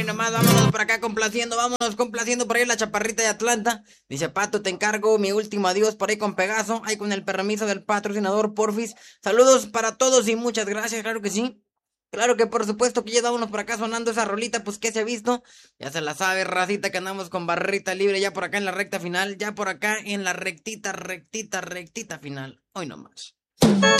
nomás, vámonos por acá vámonos complaciendo por ahí la chaparrita de Atlanta. Dice, Pato, te encargo mi último adiós por ahí con Pegaso, ahí con el permiso del patrocinador Porfis. Saludos para todos y muchas gracias, claro que sí. Claro que por supuesto que ya vámonos por acá sonando esa rolita, pues que se ha visto. Ya se la sabe, racita, que andamos con barrita libre ya por acá en la recta final, ya por acá en la rectita final. Hoy nomás.